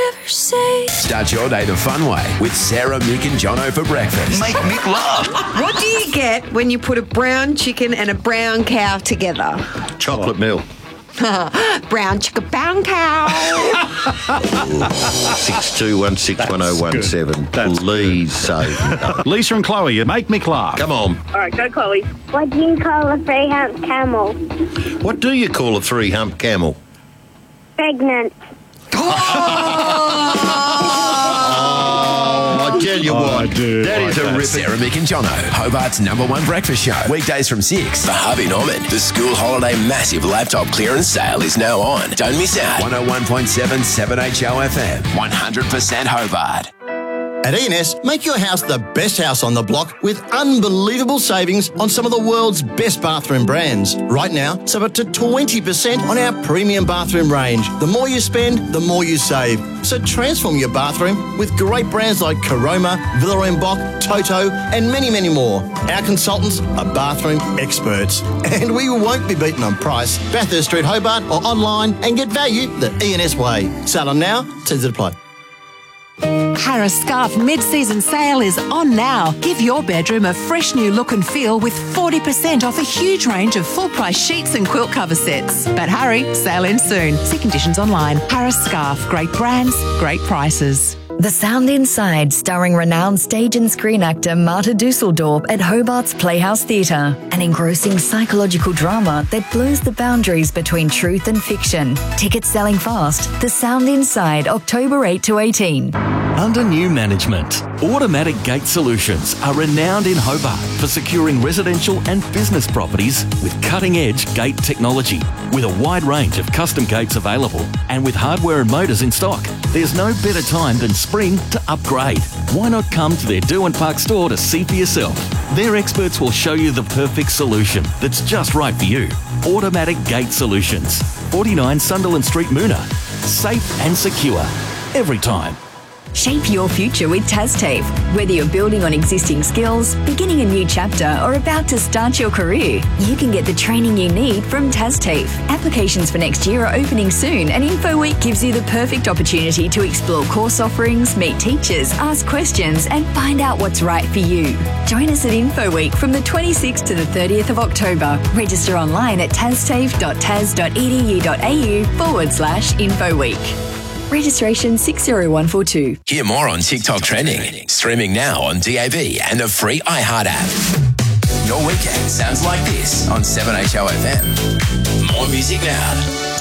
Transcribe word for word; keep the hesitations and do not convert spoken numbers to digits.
ever say. Start your day the fun way with Sarah, Mick and Jono for breakfast. Make Mick laugh. What do you get when you put a brown chicken and a brown cow together? Chocolate milk. Brown chicken, brown cow. six two one six one oh one seven. Please say. Lisa and Chloe, you make Mick laugh. Come on. All right, go, Chloe. What do you call a three-hump camel? What do you call a three-hump camel? Pregnant. I tell you what, that is a ripper. Sarah, Mick and Jono, Hobart's number one breakfast show. Weekdays from six. For Harvey Norman, the school holiday massive laptop clearance sale is now on. Don't miss out. one oh one point seven seven H O F M. one hundred percent Hobart. At E N S, make your house the best house on the block with unbelievable savings on some of the world's best bathroom brands. Right now, it's up to twenty percent on our premium bathroom range. The more you spend, the more you save. So transform your bathroom with great brands like Caroma, Villa en Boch, Toto, and many, many more. Our consultants are bathroom experts, and we won't be beaten on price. Bathurst Street, Hobart, or online and get value the E N S way. Sale on now, terms to apply. Harris Scarf mid-season sale is on now. Give your bedroom a fresh new look and feel with forty percent off a huge range of full-price sheets and quilt cover sets. But hurry, sale ends soon. See conditions online. Harris Scarf, great brands, great prices. The Sound Inside, starring renowned stage and screen actor Marta Dusseldorp at Hobart's Playhouse Theatre. An engrossing psychological drama that blurs the boundaries between truth and fiction. Tickets selling fast. The Sound Inside, October eighth to eighteen. Under new management, Automatic Gate Solutions are renowned in Hobart for securing residential and business properties with cutting-edge gate technology. With a wide range of custom gates available and with hardware and motors in stock, there's no better time than spring to upgrade. Why not come to their Derwent Park store to see for yourself? Their experts will show you the perfect solution that's just right for you. Automatic Gate Solutions, forty-nine Sunderland Street, Moona. Safe and secure, every time. Shape your future with TasTAFE. Whether you're building on existing skills, beginning a new chapter, or about to start your career, you can get the training you need from TasTAFE. Applications for next year are opening soon, and InfoWeek gives you the perfect opportunity to explore course offerings, meet teachers, ask questions, and find out what's right for you. Join us at InfoWeek from the twenty-sixth to the thirtieth of October. Register online at tastafe.tas.edu.au forward slash InfoWeek. Registration six zero one four two. Hear more on TikTok trending. Streaming now on D A B and the free iHeart app. Your weekend sounds like this on seven H O F M. More music now.